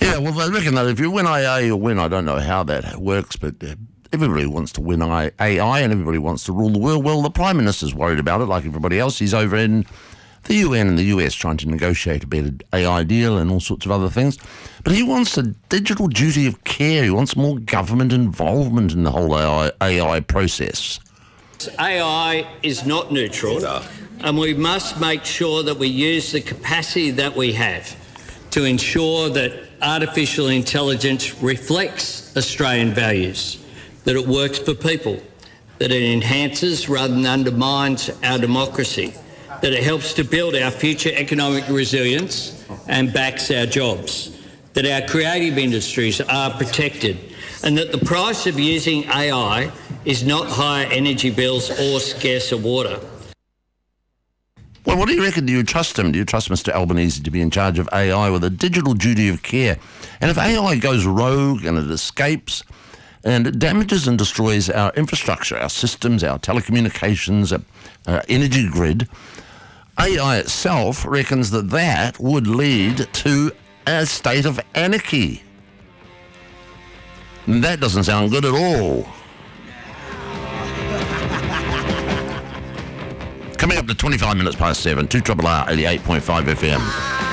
Yeah, well, I reckon that if you win AA, you'll win. I don't know how that works, but everybody wants to win AI and everybody wants to rule the world. Well, the Prime Minister's worried about it like everybody else. He's over in the UN and the US trying to negotiate a better AI deal and all sorts of other things. But he wants a digital duty of care. He wants more government involvement in the whole AI process. AI is not neutral, and we must make sure that we use the capacity that we have to ensure that artificial intelligence reflects Australian values, that it works for people, that it enhances rather than undermines our democracy, that it helps to build our future economic resilience and backs our jobs, that our creative industries are protected, and that the price of using AI is not higher energy bills or scarcer water. Well, what do you reckon? Do you trust him? Do you trust Mr Albanese to be in charge of AI with a digital duty of care? And if AI goes rogue and it escapes and it damages and destroys our infrastructure, our systems, our telecommunications, our energy grid, AI itself reckons that that would lead to a state of anarchy. And that doesn't sound good at all. Coming up to 25 minutes past 7, 2RRR 88.5 FM.